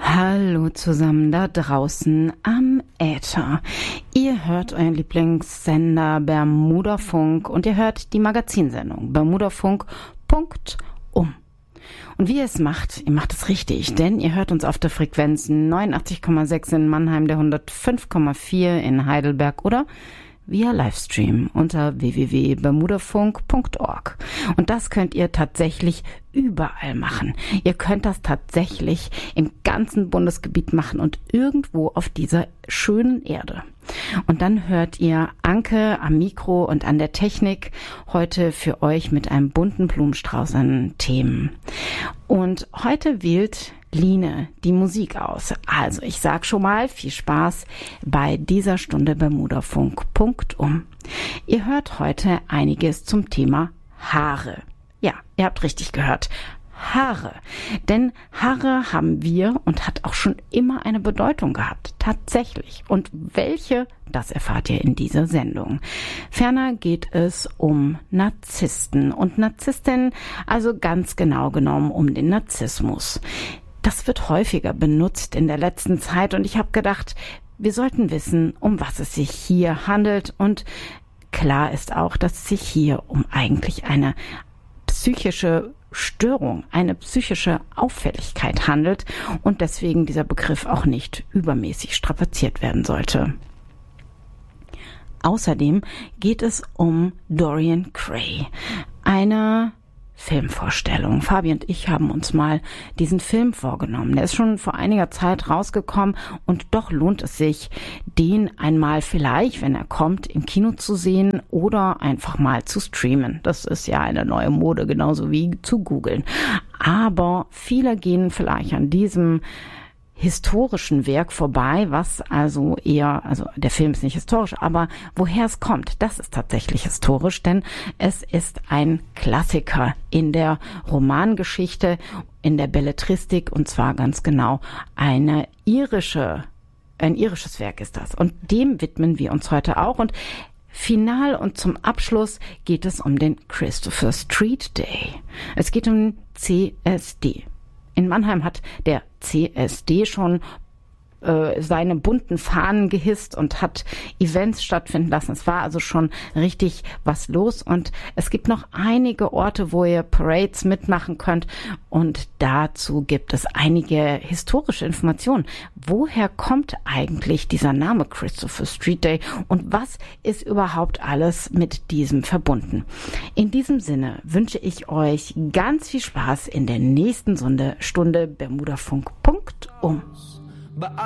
Hallo zusammen da draußen am Äther. Ihr hört euren Lieblingssender Bermudafunk und ihr hört die Magazinsendung Bermudafunk.um. Und wie ihr es macht, ihr macht es richtig, denn ihr hört uns auf der Frequenz 89,6 in Mannheim, der 105,4 in Heidelberg oder via Livestream unter www.bermudafunk.org. Und das könnt ihr tatsächlich überall machen. Ihr könnt das tatsächlich im ganzen Bundesgebiet machen und irgendwo auf dieser schönen Erde. Und dann hört ihr Anke am Mikro und an der Technik heute für euch mit einem bunten Blumenstrauß an Themen. Und heute wählt Line die Musik aus. Also ich sag schon mal viel Spaß bei dieser Stunde Bermudafunk.um. Ihr hört heute einiges zum Thema Haare. Ja, ihr habt richtig gehört. Haare. Denn Haare haben wir und hat auch schon immer eine Bedeutung gehabt. Tatsächlich. Und welche, das erfahrt ihr in dieser Sendung. Ferner geht es um Narzissten und Narzisstinnen, also ganz genau genommen um den Narzissmus. Das wird häufiger benutzt in der letzten Zeit und ich habe gedacht, wir sollten wissen, um was es sich hier handelt und klar ist auch, dass es sich hier um eigentlich eine psychische Störung, eine psychische Auffälligkeit handelt und deswegen dieser Begriff auch nicht übermäßig strapaziert werden sollte. Außerdem geht es um Dorian Gray, eine Filmvorstellung. Fabi und ich haben uns mal diesen Film vorgenommen. Der ist schon vor einiger Zeit rausgekommen und doch lohnt es sich, den einmal vielleicht, wenn er kommt, im Kino zu sehen oder einfach mal zu streamen. Das ist ja eine neue Mode, genauso wie zu googeln. Aber viele gehen vielleicht an diesem historischen Werk vorbei, was also der Film ist nicht historisch, aber woher es kommt, das ist tatsächlich historisch, denn es ist ein Klassiker in der Romangeschichte, in der Belletristik und zwar ganz genau ein irisches Werk ist das und dem widmen wir uns heute auch und final und zum Abschluss geht es um den Christopher Street Day. Es geht um den CSD. In Mannheim hat der CSD schon seine bunten Fahnen gehisst und hat Events stattfinden lassen. Es war also schon richtig was los und es gibt noch einige Orte, wo ihr Parades mitmachen könnt und dazu gibt es einige historische Informationen. Woher kommt eigentlich dieser Name Christopher Street Day und was ist überhaupt alles mit diesem verbunden? In diesem Sinne wünsche ich euch ganz viel Spaß in der nächsten Stunde Bermudafunk.um.